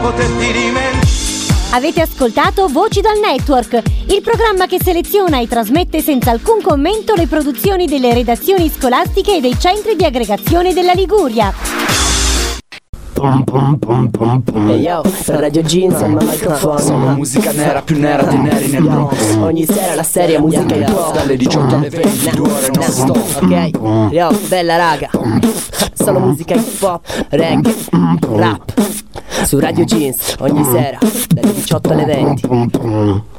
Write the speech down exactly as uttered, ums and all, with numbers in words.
poterti dimenticare. Avete ascoltato Voci dal Network, il programma che seleziona e trasmette senza alcun commento le produzioni delle redazioni scolastiche e dei centri di aggregazione della Liguria. Ehi yo, Radio Jeans al microfono. Solo musica nera, più nera dei neri nel Bronx. Ogni sera la serie musica hip hop. Dalle diciotto alle venti, due ore non stop. Ok, yo, bella raga. Solo musica hip hop, reggae, rap. Su Radio Jeans, ogni sera, dalle diciotto alle venti.